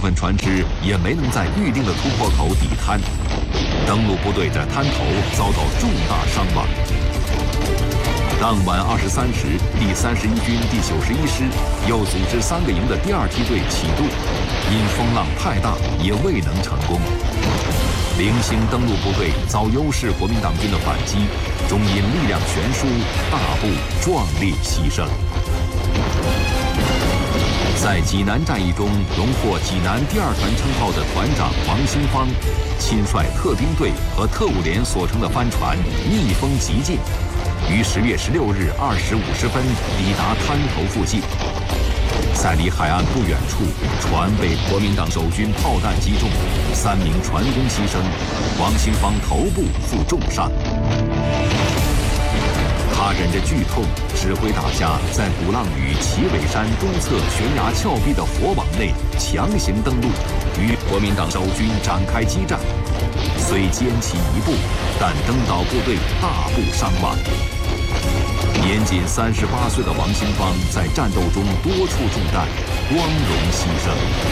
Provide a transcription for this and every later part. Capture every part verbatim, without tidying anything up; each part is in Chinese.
分船只也没能在预定的突破口抵滩，登陆部队在滩头遭到重大伤亡。当晚二十三时，第三十一军第九十一师又组织三个营的第二梯队启渡，因风浪太大，也未能成功。零星登陆部队遭优势国民党军的反击，终因力量悬殊，大部壮烈牺牲。在济南战役中荣获济南第二团称号的团长王兴芳，亲率特兵队和特务连所乘的帆船逆风急进，于十月十六日二时五十分抵达滩头附近。在离海岸不远处，船被国民党守军炮弹击中，三名船工牺牲，王兴芳头部负重伤。他忍着剧痛，指挥大家在鼓浪屿旗尾山东侧悬崖峭壁的火网内强行登陆，与国民党守军展开激战。虽艰其一步，但登岛部队大部伤亡。年仅三十八岁的王兴芳在战斗中多处中弹，光荣牺牲。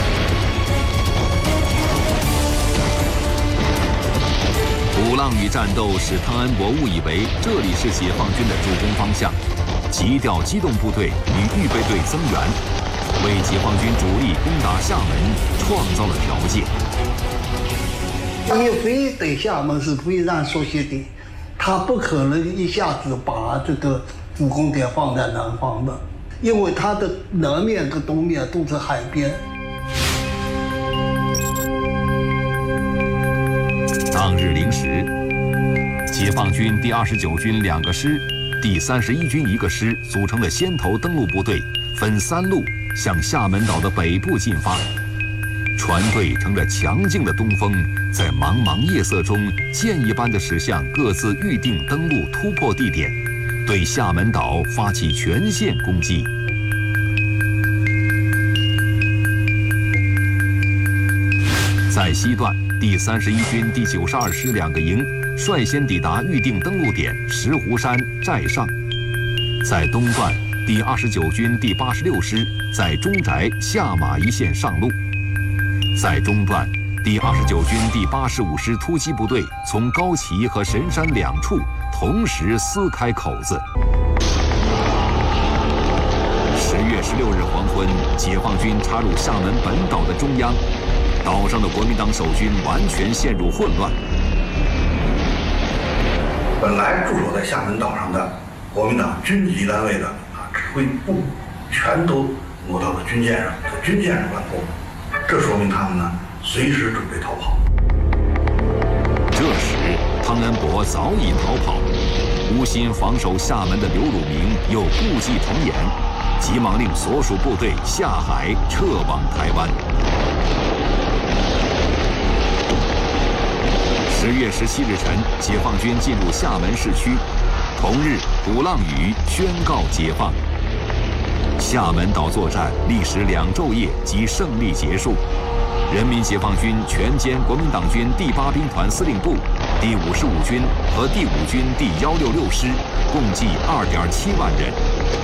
鼓浪屿战斗使汤恩伯误以为这里是解放军的主攻方向，急调机动部队与预备队增援，为解放军主力攻打厦门创造了条件。 因为非得厦门是非常熟悉的，他不可能一下子把这个主攻点放在南方的，因为他的南面跟东面都是海边。 当日零时，解放军第二十九军两个师、第三十一军一个师组成的先头登陆部队，分三路向厦门岛的北部进发。船队乘着强劲的东风，在茫茫夜色中箭一般的驶向各自预定登陆突破地点，对厦门岛发起全线攻击。在西段，第三十一军第九十二师两个营率先抵达预定登陆点石湖山寨上。在东段，第二十九军第八十六师在中宅下马一线上路。在中段，第二十九军第八十五师突击部队从高崎和神山两处同时撕开口子。十月十六日黄昏，解放军插入厦门本岛的中央，岛上的国民党守军完全陷入混乱。 本来驻守在厦门岛上的国民党军级单位的啊指挥部，全都挪到了军舰上，在军舰上办公。这说明他们呢随时准备逃跑。 这时，汤恩伯早已逃跑，无心防守厦门的刘汝明又故伎重演，急忙令所属部队下海撤往台湾。十月十七日晨，解放军进入厦门市区。同日，鼓浪屿宣告解放。厦门岛作战历时两昼夜即胜利结束。人民解放军全歼国民党军第八兵团司令部、第五十五军和第五军第一六六师，共计二点七万人。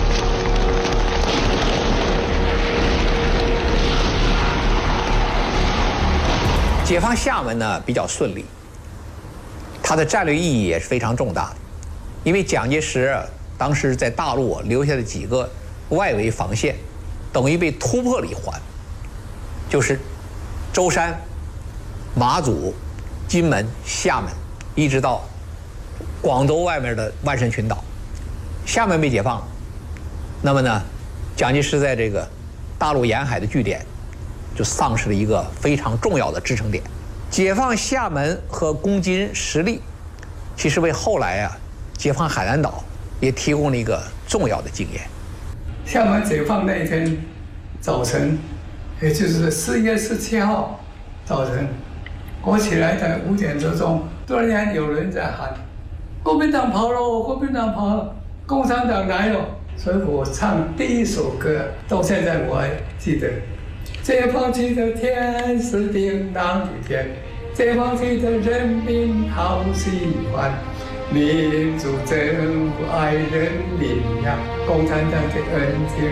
解放厦门呢比较顺利，它的战略意义也是非常重大的，因为蒋介石当时在大陆留下的几个外围防线，等于被突破了一环，就是舟山、马祖、金门、厦门，一直到广州外面的万山群岛。厦门被解放了，那么呢，蒋介石在这个大陆沿海的据点就丧失了一个非常重要的支撑点。解放厦门和攻金实力，其实为后来啊解放海南岛也提供了一个重要的经验。 厦门解放那一天早晨，也就是四月十七号早晨，我起来在五点多钟，突然间有人在喊：“国民党跑了，国民党跑了，共产党来了。”所以我唱第一首歌，到现在我还记得。解放区的天是晴朗的天，解放区的人民好喜欢。民主政府爱人民呀，共产党的恩情。